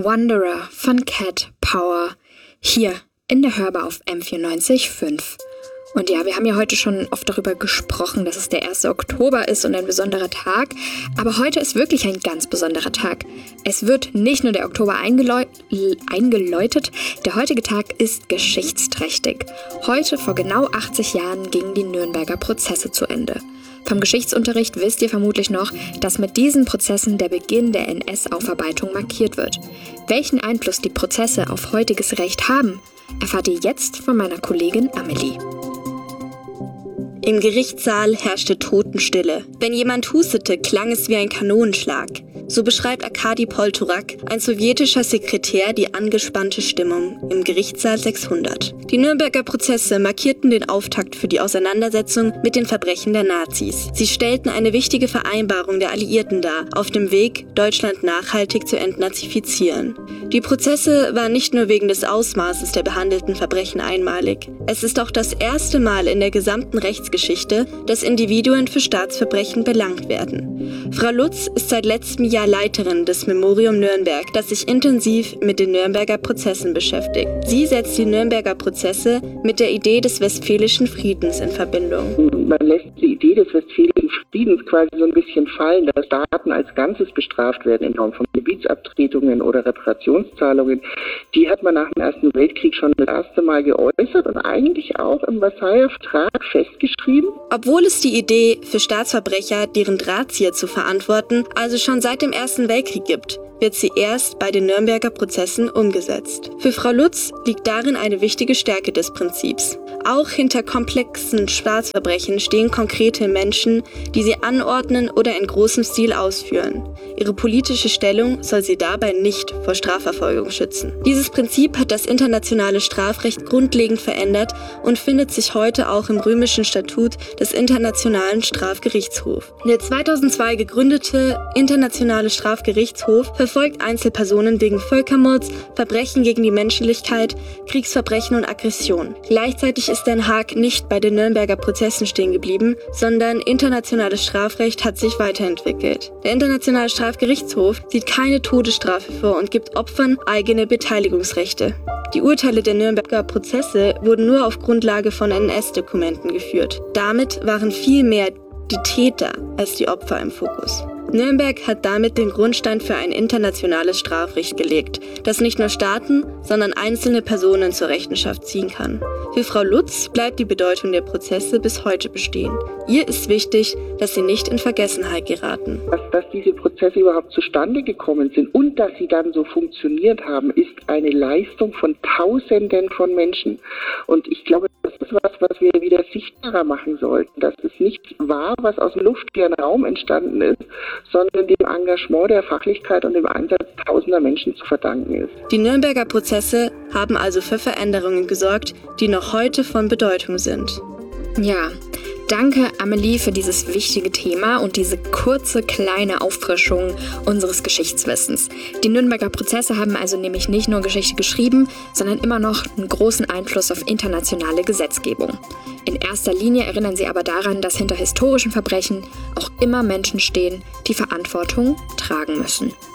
Wanderer von Cat Power hier in der Hörbar auf M94.5. Und ja, wir haben ja heute schon oft darüber gesprochen, dass es der 1. Oktober ist und ein besonderer Tag. Aber heute ist wirklich ein ganz besonderer Tag. Es wird nicht nur der Oktober eingeläutet, der heutige Tag ist geschichtsträchtig. Heute, vor genau 80 Jahren, gingen die Nürnberger Prozesse zu Ende. Vom Geschichtsunterricht wisst ihr vermutlich noch, dass mit diesen Prozessen der Beginn der NS-Aufarbeitung markiert wird. Welchen Einfluss die Prozesse auf heutiges Recht haben, erfahrt ihr jetzt von meiner Kollegin Amelie. Im Gerichtssaal herrschte Totenstille. Wenn jemand hustete, klang es wie ein Kanonenschlag. So beschreibt Arkadi Poltorak, ein sowjetischer Sekretär, die angespannte Stimmung im Gerichtssaal 600. Die Nürnberger Prozesse markierten den Auftakt für die Auseinandersetzung mit den Verbrechen der Nazis. Sie stellten eine wichtige Vereinbarung der Alliierten dar, auf dem Weg, Deutschland nachhaltig zu entnazifizieren. Die Prozesse waren nicht nur wegen des Ausmaßes der behandelten Verbrechen einmalig. Es ist auch das erste Mal in der gesamten Rechtsgeschichte, dass Individuen für Staatsverbrechen belangt werden. Frau Lutz ist seit letztem Jahr Leiterin des Memorium Nürnberg, das sich intensiv mit den Nürnberger Prozessen beschäftigt. Sie setzt die Nürnberger Prozesse mit der Idee des Westfälischen Friedens in Verbindung. Man lässt die Idee des Westfälischen Friedens quasi so ein bisschen fallen, dass Staaten als Ganzes bestraft werden in Form von Gebietsabtretungen oder Reparationszahlungen. Die hat man nach dem Ersten Weltkrieg schon das erste Mal geäußert und eigentlich auch im Versailler Vertrag festgeschrieben. Obwohl es die Idee, für Staatsverbrecher deren Drahtzieher zu verantworten, also schon seit dem Ersten Weltkrieg gibt, wird sie erst bei den Nürnberger Prozessen umgesetzt. Für Frau Lutz liegt darin eine wichtige Stärke des Prinzips. Auch hinter komplexen Staatsverbrechen stehen konkrete Menschen, die sie anordnen oder in großem Stil ausführen. Ihre politische Stellung soll sie dabei nicht vor Strafverfolgung schützen. Dieses Prinzip hat das internationale Strafrecht grundlegend verändert und findet sich heute auch im römischen Statut des Internationalen Strafgerichtshofs. Der 2002 gegründete Internationale Strafgerichtshof verfolgt Einzelpersonen wegen Völkermords, Verbrechen gegen die Menschlichkeit, Kriegsverbrechen und Aggression. Gleichzeitig ist Den Haag nicht bei den Nürnberger Prozessen stehen geblieben, sondern internationales Strafrecht hat sich weiterentwickelt. Der Internationale Strafgerichtshof sieht keine Todesstrafe vor und gibt Opfern eigene Beteiligungsrechte. Die Urteile der Nürnberger Prozesse wurden nur auf Grundlage von NS-Dokumenten geführt. Damit waren viel mehr die Täter als die Opfer im Fokus. Nürnberg hat damit den Grundstein für ein internationales Strafrecht gelegt, das nicht nur Staaten, sondern einzelne Personen zur Rechenschaft ziehen kann. Für Frau Lutz bleibt die Bedeutung der Prozesse bis heute bestehen. Ihr ist wichtig, dass sie nicht in Vergessenheit geraten. Dass diese Prozesse überhaupt zustande gekommen sind und dass sie dann so funktioniert haben, ist eine Leistung von Tausenden von Menschen. Und ich glaube, das ist was wir wieder sichtbarer machen sollten. Dass es nichts war, was aus dem luftleeren Raum entstanden ist, sondern dem Engagement, der Fachlichkeit und dem Einsatz tausender Menschen zu verdanken ist. Die Nürnberger Prozesse haben also für Veränderungen gesorgt, die noch heute von Bedeutung sind. Ja, danke Amelie für dieses wichtige Thema und diese kurze kleine Auffrischung unseres Geschichtswissens. Die Nürnberger Prozesse haben also nämlich nicht nur Geschichte geschrieben, sondern immer noch einen großen Einfluss auf internationale Gesetzgebung. In erster Linie erinnern sie aber daran, dass hinter historischen Verbrechen auch immer Menschen stehen, die Verantwortung tragen müssen.